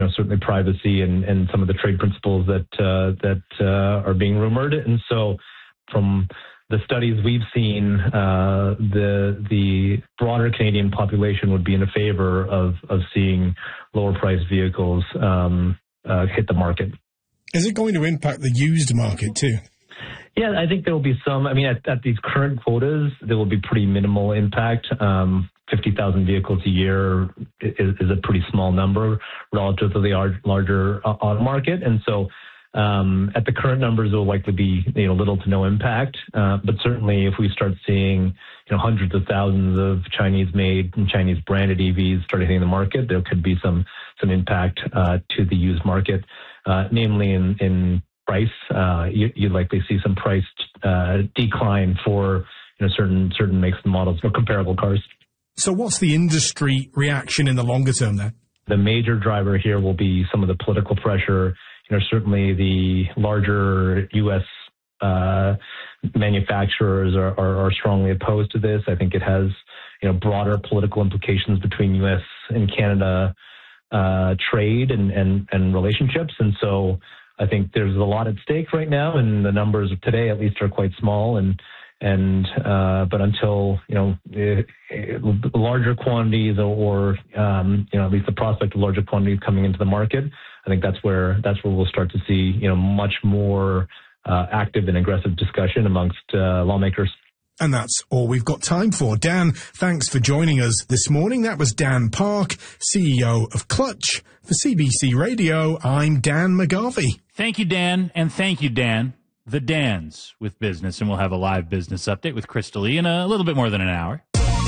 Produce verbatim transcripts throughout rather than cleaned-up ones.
you know, certainly privacy and, and some of the trade principles that uh, that uh, are being rumored. And so from the studies we've seen, uh, the the broader Canadian population would be in favor of, of seeing lower priced vehicles um, uh, hit the market. Is it going to impact the used market too? Yeah, I think there will be some. I mean, at, at these current quotas, there will be pretty minimal impact. Um, fifty thousand vehicles a year is, is a pretty small number relative to the larger uh, auto market. And so um, at the current numbers, there will likely be you know, little to no impact. Uh, but certainly if we start seeing you know, hundreds of thousands of Chinese-made and Chinese-branded E Vs start hitting the market, there could be some, some impact uh, to the used market, uh, namely in, in price. Uh, you, you'd likely see some price uh, decline for you know, certain certain makes and models or comparable cars. So what's the industry reaction in the longer term then? The major driver here will be some of the political pressure. You know, certainly the larger U S uh, manufacturers are, are, are strongly opposed to this. I think it has you know broader political implications between U S and Canada uh, trade and, and, and relationships. And so I think there's a lot at stake right now, and the numbers of today at least are quite small. And and uh, but until you know it, it, larger quantities or um, you know at least the prospect of larger quantities coming into the market, I think that's where that's where we'll start to see you know much more uh, active and aggressive discussion amongst uh, lawmakers. And that's all we've got time for. Dan, thanks for joining us this morning. That was Dan Park, C E O of Clutch. For C B C Radio, I'm Dan McGarvey. Thank you, Dan, and thank you, Dan. The Dans with business, and we'll have a live business update with Crystal E in a little bit more than an hour.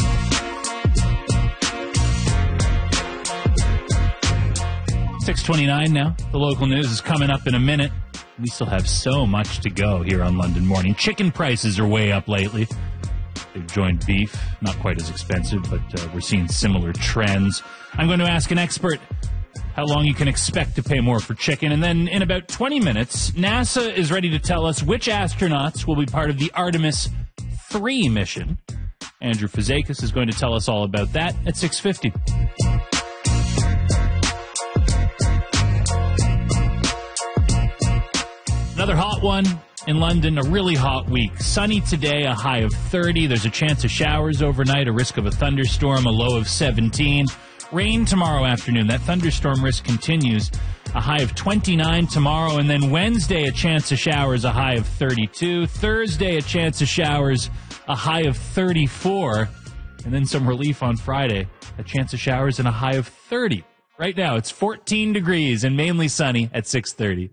six twenty-nine now. The local news is coming up in a minute. We still have so much to go here on London Morning. Chicken prices are way up lately. They've joined beef. Not quite as expensive, but uh, we're seeing similar trends. I'm going to ask an expert how long you can expect to pay more for chicken. And then in about twenty minutes, NASA is ready to tell us which astronauts will be part of the Artemis three mission. Andrew Fazakis is going to tell us all about that at six fifty. Another hot one in London, a really hot week. Sunny today, a high of thirty. There's a chance of showers overnight, a risk of a thunderstorm, a low of seventeen. Rain tomorrow afternoon. That thunderstorm risk continues. A high of twenty-nine tomorrow. And then Wednesday, a chance of showers, a high of thirty-two. Thursday, a chance of showers, a high of thirty-four. And then some relief on Friday, a chance of showers and a high of thirty. Right now, it's fourteen degrees and mainly sunny at six thirty.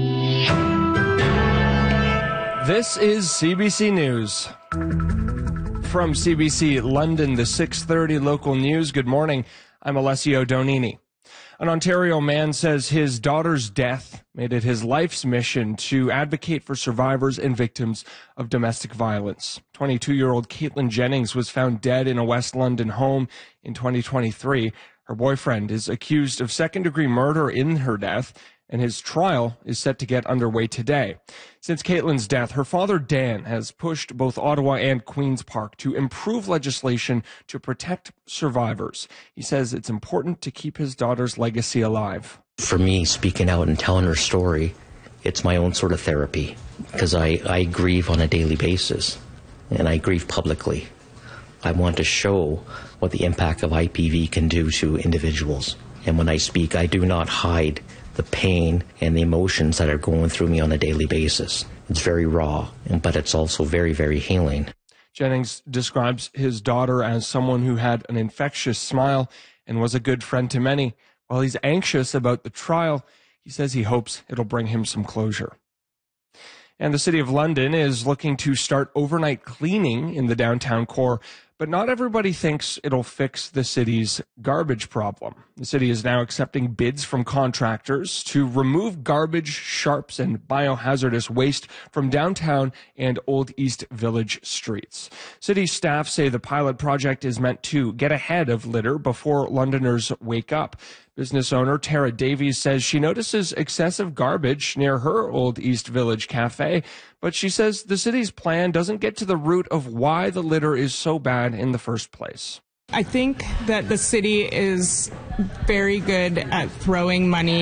This is C B C News. From C B C London, the six thirty local news. Good morning. I'm Alessio Donini. An Ontario man says his daughter's death made it his life's mission to advocate for survivors and victims of domestic violence. twenty-two-year-old Caitlin Jennings was found dead in a West London home in twenty twenty-three. Her boyfriend is accused of second-degree murder in her death, and his trial is set to get underway today. Since Caitlin's death, her father, Dan, has pushed both Ottawa and Queen's Park to improve legislation to protect survivors. He says it's important to keep his daughter's legacy alive. For me, speaking out and telling her story, it's my own sort of therapy, because I, I grieve on a daily basis, and I grieve publicly. I want to show what the impact of I P V can do to individuals. And when I speak, I do not hide the pain and the emotions that are going through me on a daily basis. It's very raw, but it's also very, very healing. Jennings describes his daughter as someone who had an infectious smile and was a good friend to many. While he's anxious about the trial, he says he hopes it'll bring him some closure. And the City of London is looking to start overnight cleaning in the downtown core, but not everybody thinks it'll fix the city's garbage problem. The city is now accepting bids from contractors to remove garbage, sharps, and biohazardous waste from downtown and Old East Village streets. City staff say the pilot project is meant to get ahead of litter before Londoners wake up. Business owner Tara Davies says she notices excessive garbage near her Old East Village cafe, but she says the city's plan doesn't get to the root of why the litter is so bad in the first place. I think that the city is very good at throwing money